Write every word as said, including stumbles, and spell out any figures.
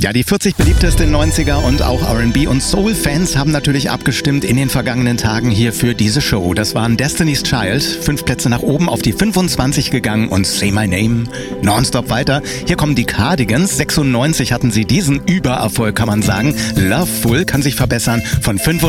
Ja, die vierzig beliebtesten neunziger und auch R and B- und Soul-Fans haben natürlich abgestimmt in den vergangenen Tagen hier für diese Show. Das waren Destiny's Child, fünf Plätze nach oben auf die fünfundzwanzig gegangen und Say My Name nonstop weiter. Hier kommen die Cardigans, sechsundneunzig hatten sie diesen Übererfolg, kann man sagen. Loveful kann sich verbessern von fünfundneunzig